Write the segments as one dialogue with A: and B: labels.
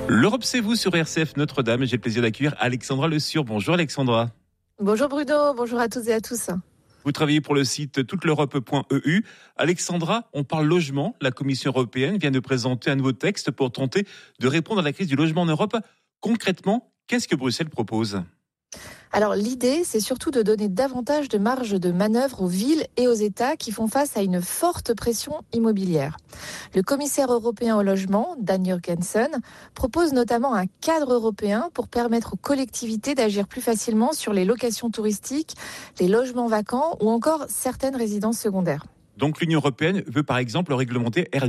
A: L'Europe, c'est vous sur RCF Notre-Dame. J'ai le plaisir d'accueillir Alexandra Le Sur. Bonjour Alexandra.
B: Bonjour Bruno, bonjour à toutes et à tous.
A: Vous travaillez pour le site touteleurope.eu. Alexandra, on parle logement. La Commission européenne vient de présenter un nouveau texte pour tenter de répondre à la crise du logement en Europe. Concrètement, qu'est-ce que Bruxelles propose ?
B: Alors l'idée, c'est surtout de donner davantage de marge de manœuvre aux villes et aux États qui font face à une forte pression immobilière. Le commissaire européen au logement, Dan Jurgensen, propose notamment un cadre européen pour permettre aux collectivités d'agir plus facilement sur les locations touristiques, les logements vacants ou encore certaines résidences secondaires.
A: Donc l'Union européenne veut par exemple réglementer Airbnb ?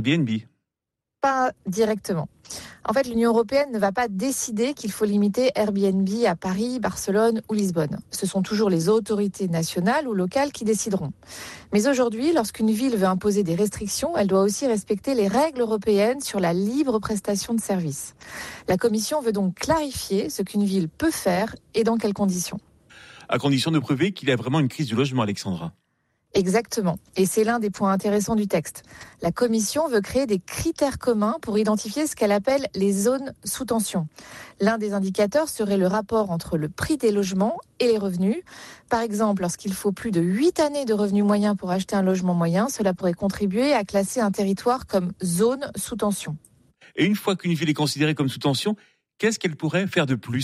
B: Pas directement. En fait, l'Union européenne ne va pas décider qu'il faut limiter Airbnb à Paris, Barcelone ou Lisbonne. Ce sont toujours les autorités nationales ou locales qui décideront. Mais aujourd'hui, lorsqu'une ville veut imposer des restrictions, elle doit aussi respecter les règles européennes sur la libre prestation de services. La Commission veut donc clarifier ce qu'une ville peut faire et dans quelles conditions.
A: À condition de prouver qu'il y a vraiment une crise du logement, Alexandra.
B: Exactement. Et c'est l'un des points intéressants du texte. La Commission veut créer des critères communs pour identifier ce qu'elle appelle les zones sous tension. L'un des indicateurs serait le rapport entre le prix des logements et les revenus. Par exemple, lorsqu'il faut plus de 8 années de revenus moyens pour acheter un logement moyen, cela pourrait contribuer à classer un territoire comme zone sous tension.
A: Et une fois qu'une ville est considérée comme sous tension, qu'est-ce qu'elle pourrait faire de plus ?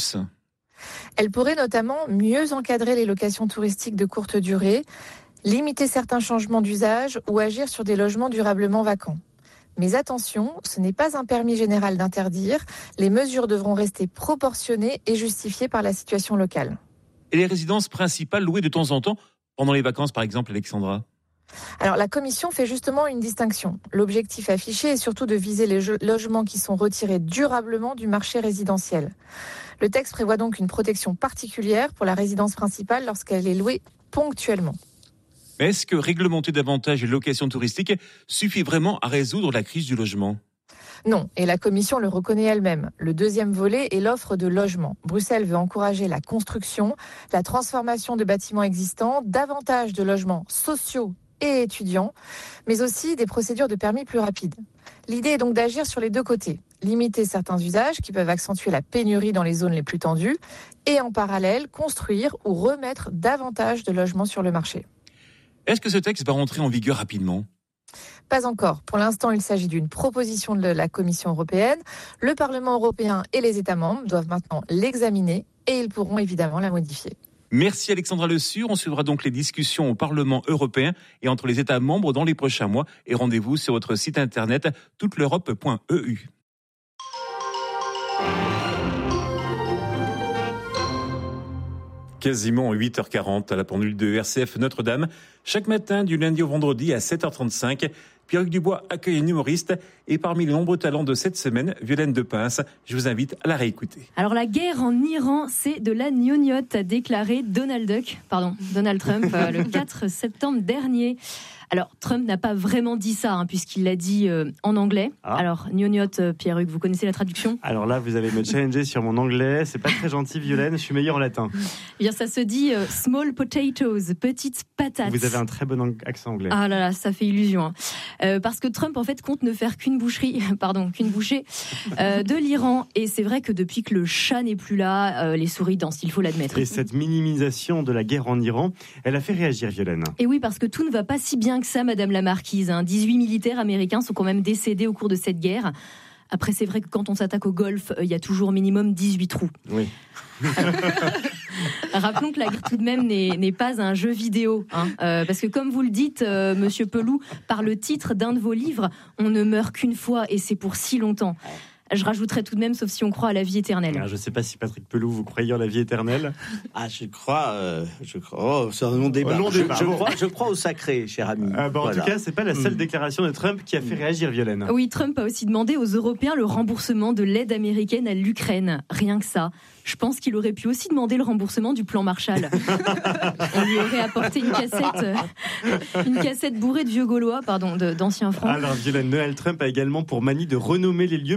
B: Elle pourrait notamment mieux encadrer les locations touristiques de courte durée, limiter certains changements d'usage ou agir sur des logements durablement vacants. Mais attention, ce n'est pas un permis général d'interdire. Les mesures devront rester proportionnées et justifiées par la situation locale.
A: Et les résidences principales louées de temps en temps, pendant les vacances par exemple, Alexandra ?
B: Alors la Commission fait justement une distinction. L'objectif affiché est surtout de viser les logements qui sont retirés durablement du marché résidentiel. Le texte prévoit donc une protection particulière pour la résidence principale lorsqu'elle est louée ponctuellement.
A: Est-ce que réglementer davantage les locations touristiques suffit vraiment à résoudre la crise du logement ?
B: Non, et la Commission le reconnaît elle-même. Le deuxième volet est l'offre de logement. Bruxelles veut encourager la construction, la transformation de bâtiments existants, davantage de logements sociaux et étudiants, mais aussi des procédures de permis plus rapides. L'idée est donc d'agir sur les deux côtés. Limiter certains usages qui peuvent accentuer la pénurie dans les zones les plus tendues et en parallèle construire ou remettre davantage de logements sur le marché.
A: Est-ce que ce texte va rentrer en vigueur rapidement ?
B: Pas encore. Pour l'instant, il s'agit d'une proposition de la Commission européenne. Le Parlement européen et les États membres doivent maintenant l'examiner et ils pourront évidemment la modifier.
A: Merci Alexandra Le Sur. On suivra donc les discussions au Parlement européen et entre les États membres dans les prochains mois. Et rendez-vous sur votre site internet touteleurope.eu. Quasiment 8h40 à la pendule de RCF Notre-Dame. Chaque matin, du lundi au vendredi à 7h35, Pierre-Hugues Dubois accueille un humoriste. Et parmi les nombreux talents de cette semaine, Violaine Depince, je vous invite à la réécouter.
C: Alors la guerre en Iran, c'est de la gnognotte, a déclaré Donald Trump le 4 septembre dernier. Alors, Trump n'a pas vraiment dit ça, puisqu'il l'a dit en anglais. Alors, gnognotte, Pierre-Hugues, vous connaissez la traduction ?
D: Alors là, vous allez me challenger sur mon anglais. C'est pas très gentil, Violaine. Je suis meilleur en latin.
C: Eh bien, ça se dit small potatoes, petites patates.
D: Vous avez un très bon accent anglais.
C: Ah là là, ça fait illusion. Parce que Trump, en fait, compte ne faire qu'une bouchée de l'Iran. Et c'est vrai que depuis que le chat n'est plus là, les souris dansent, il faut l'admettre.
D: Et cette minimisation de la guerre en Iran, elle a fait réagir Violaine.
C: Et oui, parce que tout ne va pas si bien que ça, Madame la Marquise. 18 militaires américains sont quand même décédés au cours de cette guerre. Après, c'est vrai que quand on s'attaque au golf, il y a toujours minimum 18 trous.
D: Oui.
C: Rappelons que la guerre, tout de même, n'est pas un jeu vidéo. Parce que, comme vous le dites, Monsieur Pelou, par le titre d'un de vos livres, on ne meurt qu'une fois et c'est pour si longtemps. Je rajouterais tout de même, sauf si on croit à la vie éternelle.
D: Je ne sais pas si Patrick Pelou, vous croyez en la vie éternelle.
E: Je crois. Oh, c'est un long débat. Je crois au sacré, cher ami.
D: En tout cas, c'est pas la seule déclaration de Trump qui a fait réagir Violaine.
C: Oui, Trump a aussi demandé aux Européens le remboursement de l'aide américaine à l'Ukraine. Rien que ça. Je pense qu'il aurait pu aussi demander le remboursement du plan Marshall. On lui aurait apporté une cassette bourrée de vieux gaulois, d'anciens francs.
D: Alors, Violaine, Donald Trump a également pour manie de renommer les lieux pour se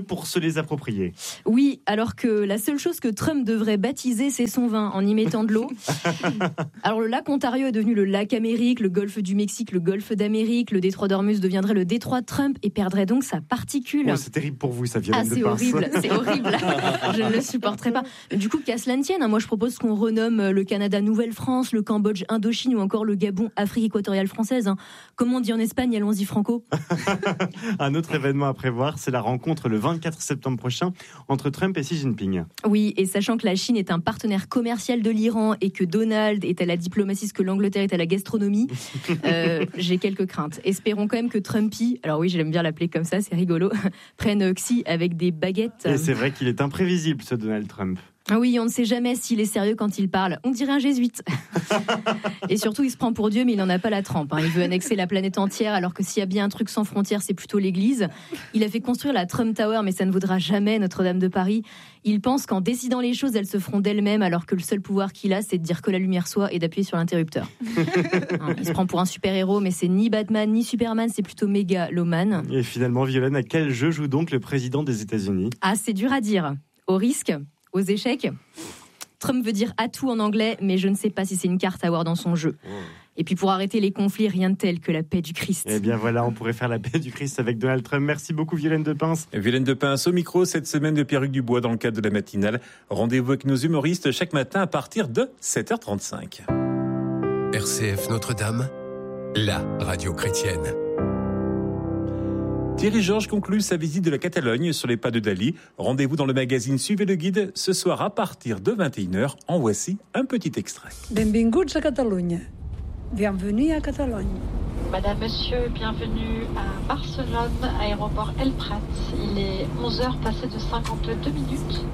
D: les approprier.
C: Oui, alors que la seule chose que Trump devrait baptiser, c'est son vin, en y mettant de l'eau. Alors le lac Ontario est devenu le lac Amérique, le golfe du Mexique, le golfe d'Amérique, le détroit d'Ormuz deviendrait le détroit de Trump et perdrait donc sa particule.
D: Oh, c'est terrible pour vous, ça, Violaine de
C: c'est
D: Pince.
C: horrible, c'est horrible. Je ne le supporterai pas. Du coup, qu'à cela ne tienne, moi je propose qu'on renomme le Canada Nouvelle-France, le Cambodge Indochine ou encore le Gabon Afrique équatoriale française. Comme on dit en Espagne, allons-y franco.
D: Un autre événement à prévoir, c'est la rencontre le 24 septembre prochain entre Trump et Xi Jinping.
C: Oui, et sachant que la Chine est un partenaire commercial de l'Iran et que Donald est à la diplomatie ce que l'Angleterre est à la gastronomie, j'ai quelques craintes. Espérons quand même que Trumpy, alors oui, j'aime bien l'appeler comme ça, c'est rigolo, prenne Xi avec des baguettes.
D: Et c'est vrai qu'il est imprévisible, ce Donald Trump.
C: Ah oui, on ne sait jamais s'il est sérieux quand il parle. On dirait un jésuite. Et surtout, il se prend pour Dieu, mais il n'en a pas la trempe. Il veut annexer la planète entière, alors que s'il y a bien un truc sans frontières, c'est plutôt l'Église. Il a fait construire la Trump Tower, mais ça ne vaudra jamais Notre-Dame de Paris. Il pense qu'en décidant les choses, elles se feront d'elles-mêmes, alors que le seul pouvoir qu'il a, c'est de dire que la lumière soit et d'appuyer sur l'interrupteur. Il se prend pour un super-héros, mais c'est ni Batman, ni Superman, c'est plutôt Mégaloman.
D: Et finalement, Violaine, à quel jeu joue donc le président des États-Unis ?
C: Ah, c'est dur à dire. Au risque ? Aux échecs. Trump veut dire atout en anglais, mais je ne sais pas si c'est une carte à avoir dans son jeu. Et puis pour arrêter les conflits, rien de tel que la paix du Christ.
D: Eh bien voilà, on pourrait faire la paix du Christ avec Donald Trump. Merci beaucoup Violaine de Pince.
A: Violaine de Pince au micro cette semaine de Pierre-Hugues Dubois dans le cadre de la matinale. Rendez-vous avec nos humoristes chaque matin à partir de 7h35.
F: RCF Notre-Dame, la radio chrétienne.
A: Thierry Georges conclut sa visite de la Catalogne sur les pas de Dali. Rendez-vous dans le magazine Suivez le guide ce soir à partir de 21h. En voici un petit extrait.
G: Benvinguts a Catalunya. Bienvenue à Catalogne.
H: Madame, Monsieur, bienvenue à Barcelone, aéroport El Prat. Il est 11h passé de 52 minutes.